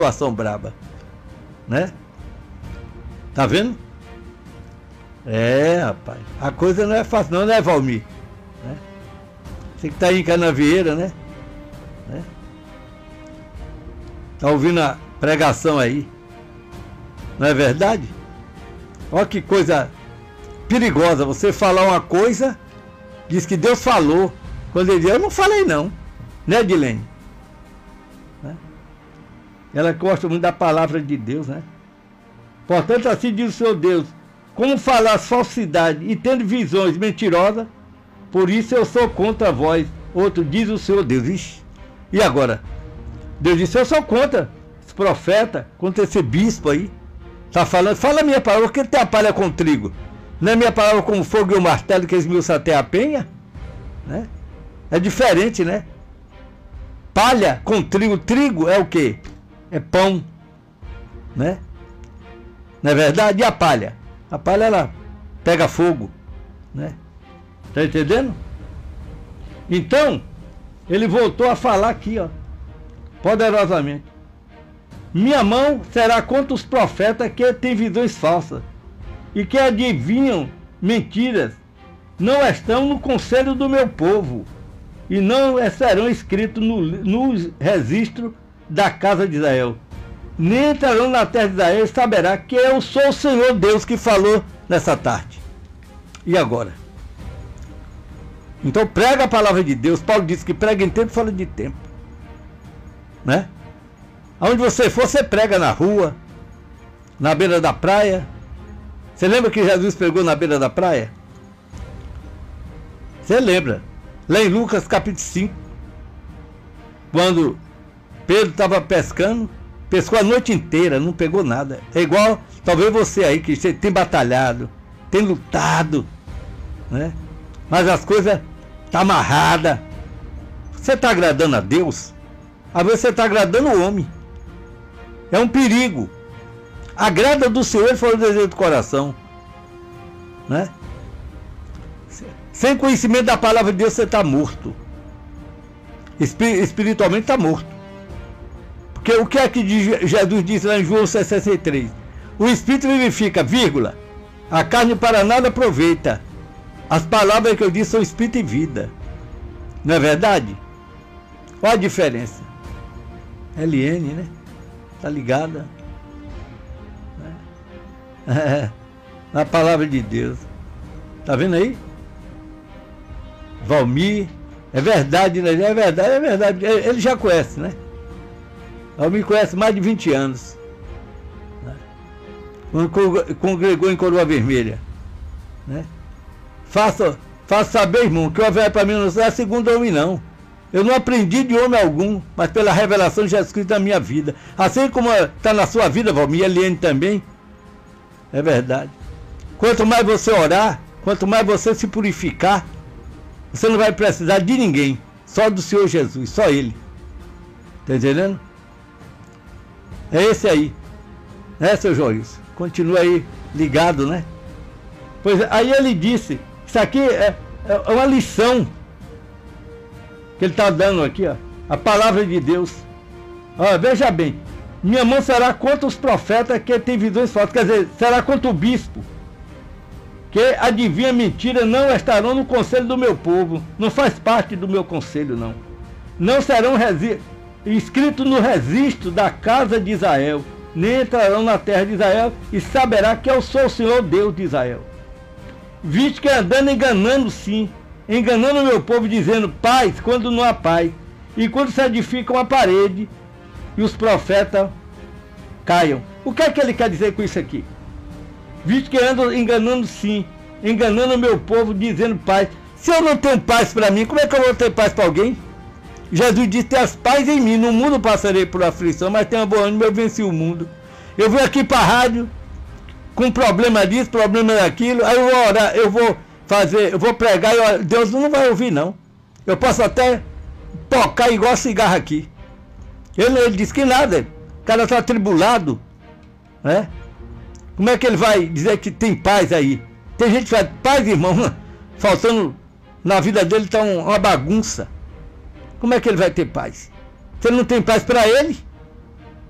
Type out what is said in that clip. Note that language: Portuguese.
situação braba, né? Tá vendo? Rapaz, a coisa não é fácil não, né, Valmir? Né? Você que tá aí em Canavieira, né? Tá ouvindo a pregação aí, não é verdade? Olha que coisa perigosa, você falar uma coisa, diz que Deus falou, quando ele diz, eu não falei não, né, Dilene? Né? Ela gosta muito da palavra de Deus, né? Portanto, assim diz o Senhor Deus, como falar falsidade e tendo visões mentirosas, por isso eu sou contra vós. Outro diz o Senhor Deus. Ixi. E agora? Deus disse, eu sou contra esse profeta, contra esse bispo aí. Está falando, fala a minha palavra, porque ele tem a palha com trigo. Não é minha palavra como fogo e o martelo que esmiuça até a penha? Né? É diferente, né? Palha com trigo. Trigo é o quê? É pão. Né? Não é verdade? E a palha? A palha, ela pega fogo, né? Tá entendendo? Então, ele voltou a falar aqui, ó, poderosamente. Minha mão será contra os profetas que têm visões falsas e que adivinham mentiras. Não estão no conselho do meu povo e não serão escritos no registro da casa de Israel. Nem entrarão na terra de Israel e saberá que eu sou o Senhor Deus que falou nessa tarde. E agora? Então prega a palavra de Deus. Paulo disse que prega em tempo e fala de tempo. Né? Aonde você for, você prega na rua, na beira da praia. Você lembra que Jesus pregou na beira da praia? Você lembra? Lá em Lucas capítulo 5, quando Pedro estava pescando, pescou a noite inteira, não pegou nada. É igual, talvez você aí, que tem batalhado, tem lutado, né? Mas as coisas estão amarradas. Você está agradando a Deus? Às vezes você está agradando o homem. É um perigo. Agrada do Senhor, foi o desejo do coração. Né? Sem conhecimento da palavra de Deus, você está morto. Espiritualmente está morto. Porque o que é que Jesus disse lá em João 63? O Espírito vivifica, vírgula. A carne para nada aproveita. As palavras que eu disse são Espírito e vida. Não é verdade? Olha a diferença. LN, né? Tá ligada? Na palavra de Deus. Tá vendo aí? Valmir. É verdade, né? É verdade, é verdade. Ele já conhece, né? Valmir conhece mais de 20 anos. Congregou em Coroa Vermelha. Né? Faça saber, irmão, que o Evangelho para mim não é segundo homem, não. Eu não aprendi de homem algum, mas pela revelação de Jesus Cristo na minha vida. Assim como está na sua vida, Valmir, Eliane também. É verdade. Quanto mais você orar, quanto mais você se purificar, você não vai precisar de ninguém. Só do Senhor Jesus, só Ele. Está entendendo? É esse aí. Né, seu Joilson? Continua aí ligado, né? Pois aí ele disse, isso aqui é uma lição que ele está dando aqui, ó. A palavra de Deus. Ó, veja bem. Minha mão será contra os profetas que têm visões falsas. Quer dizer, será contra o bispo que adivinha mentira, não estarão no conselho do meu povo. Não faz parte do meu conselho, não. Não serão inscritos no registro da casa de Israel, nem entrarão na terra de Israel, e saberá que eu sou o Senhor Deus de Israel. Visto que andando enganando sim, enganando o meu povo, dizendo paz quando não há paz, e quando se edifica uma parede, e os profetas caiam. O que é que ele quer dizer com isso aqui? Visto que andam enganando sim, enganando o meu povo, dizendo paz. Se eu não tenho paz para mim, como é que eu vou ter paz para alguém? Jesus disse, tem as paz em mim, no mundo passarei por aflição, mas tenha bom ânimo, eu venci o mundo. Eu vim aqui para a rádio, com problema disso, problema daquilo, aí eu vou orar, eu vou pregar, e Deus não vai ouvir não. Eu posso até tocar igual cigarro aqui. Ele disse que nada, o cara está atribulado, né? Como é que ele vai dizer que tem paz aí? Tem gente que fala, paz, irmão, faltando na vida dele, está uma bagunça. Como é que ele vai ter paz? Se ele não tem paz para ele,